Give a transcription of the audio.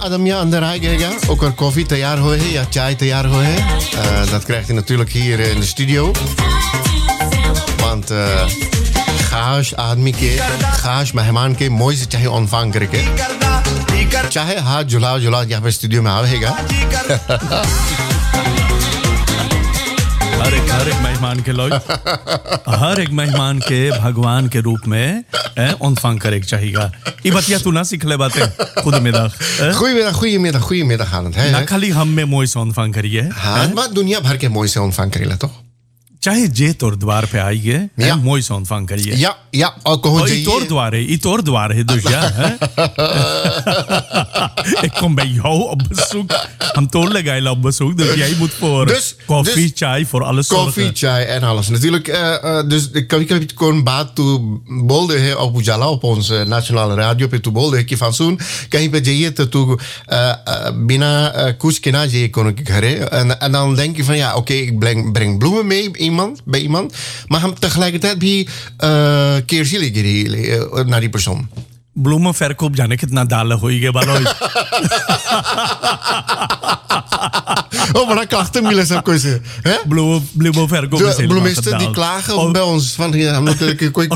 Adam ja अंदर आएगा ook er koffie तैयार हो है या चाय तैयार हो है dat krijgt hij natuurlijk hier in de studio want खास आदमी के खास मेहमान के मोई से चाहे ऑनफांग करके चाहे हाथ जुला जुला यहाँ पे स्टूडियो में आवेगा हर एक मेहमान के लोग हर एक मेहमान के भगवान के रूप में ऑनफांग करे चाहिएगा ये बतिया तू ना सीख ले बातें खुद में दा goedemiddag aan het ना खाली हम में मोई से ऑनफांग करिए हाँ मैं दुनिया भर के मोई से ऑनफांग करेला तो चाहे जे तोर द्वार पे आइए मोई से ऑनफांग करिए या और कहो जी ई तोर द्वार है दुनिया ik kom bij jou op bezoek हम तोर लगाइला op bezoek dus jij moet voor koffie, chai voor alles zorgen. Koffie, chai en alles. Natuurlijk, dus ik heb kon baat toe bolde है op Ujala op onze nationale radio पे तू बोल दे कि फांसून कहीं पे जाइए तो तू बिना कुछ के ना जाइए कोनो के घरे en dan denk je van ja oké ik breng bloemen mee bij iemand maar hem tegelijkertijd भी keerzijdig naar die persoon. Bloemenverkoop जाने कितना डाल होइगे बालोई Oh, maar dan klachten milen सब कोई से हैं bloemenverkoop bloemisten die klagen bij ons van ja,